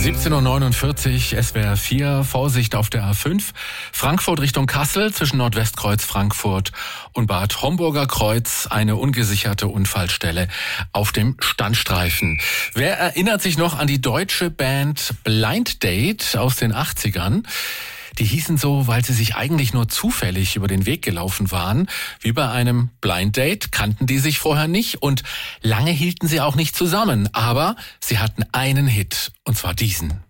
17:49 Uhr, SWR 4, Vorsicht auf der A5, Frankfurt Richtung Kassel, zwischen Nordwestkreuz Frankfurt und Bad Homburger Kreuz, eine ungesicherte Unfallstelle auf dem Standstreifen. Wer erinnert sich noch an die deutsche Band Blind Date aus den 80ern? Die hießen so, weil sie sich eigentlich nur zufällig über den Weg gelaufen waren. Wie bei einem Blind Date kannten die sich vorher nicht und lange hielten sie auch nicht zusammen. Aber sie hatten einen Hit, und zwar diesen.